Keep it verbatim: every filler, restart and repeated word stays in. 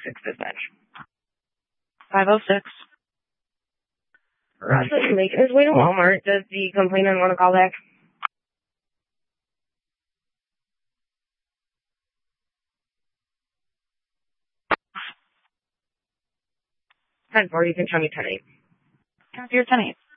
six dispatch. five oh six. Ross is making his way to Walmart. Does the complainant want to call back? ten four, you can show me ten eight. Copy your ten eight.